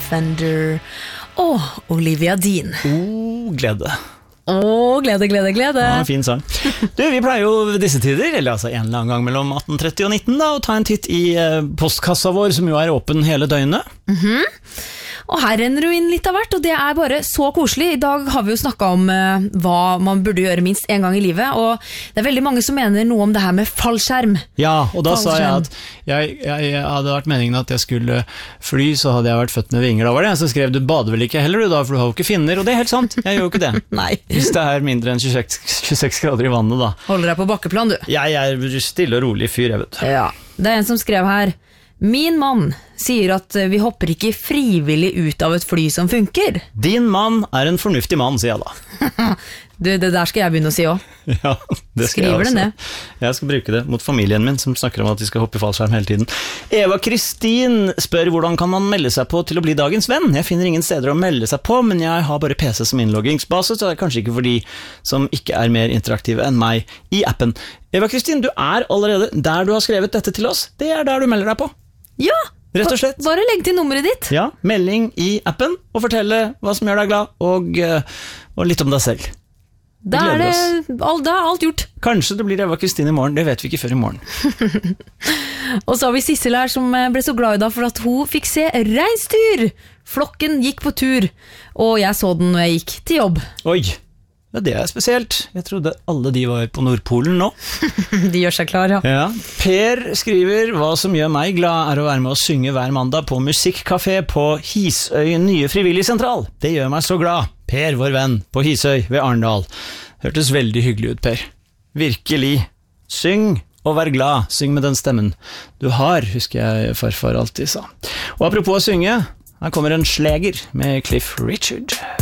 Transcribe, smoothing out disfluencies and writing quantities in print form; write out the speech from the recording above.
Fender og Olivia Dean. Glede. Glede. Ja, fin sang. Du, vi pleier jo ved disse tider, eller altså en eller annen gang mellom 18.30 og 19 da, å ta en titt i postkassa vår, som jo er åpen hele døgnet. Og her renner du inn litt av hvert, og det er bare så koselig. I dag har vi jo snakket om hva man burde gjøre minst en gang i livet, og det er veldig mange som mener noe om det her med fallskjerm. Ja, og da sa jeg at jeg hadde vært meningen at jeg skulle fly, så hadde jeg vært født med vinger. Da var det jeg som skrev, du bader vel ikke heller du da, for du har jo ikke finner, og det er helt sant, jeg gjør jo ikke det. Nei. Hvis det er mindre enn 26 grader i vannet da. Holder deg på bakkeplan, du. Jeg er stille og rolig fyr, jeg vet. Ja, det er en som skrev her, min mann sier at vi hopper ikke frivillig ut av et fly som funker. Din mann er en fornuftig mann, sier jeg da. Du, det der skal jeg begynne å si også. Ja, det skal Skriver jeg også. det ned. Jeg skal bruke det mot familien min, som snakker om at de skal hoppe i fallskjerm hele tiden. Eva Kristin spør hvordan kan man melde seg på til å bli dagens venn. Jeg finner ingen steder å melde seg på, men jeg har bare PC som innloggingsbase, så det er kanskje ikke for de som ikke er mer interaktive enn meg i appen. Eva Kristin, du er allerede der du har skrevet dette til oss. Det er der du melder deg på. Ja, rett og slett. Bare legg til nummeret ditt. Ja, melding i appen, og fortelle hva som gjør deg glad, og litt om deg selv. Da er alt gjort. Kanskje det blir Eva Kristin i morgen, det vet vi ikke før i morgen. Og så har vi Sissel her som ble så glad i dag for at hun fikk se reinsdyr. Flokken gikk på tur, og jeg så den når jeg gikk til jobb. Oi, ja, det er spesielt. Jeg trodde alle de var på Nordpolen nå. De gjør seg klar, ja. Ja. Per skriver, hva som gjør meg glad er å være med å synge hver mandag på musikkcafé på Hisøy nye frivilligsentral. Det gjør meg så glad. Per, vår venn, på Hisøy ved Arendal. Hørtes veldig hyggelig ut, Per. Virkelig. Syng og vær glad. Syng med den stemmen du har, husker jeg farfar alltid sa. Og apropos å synge, her kommer en sleger med Cliff Richard.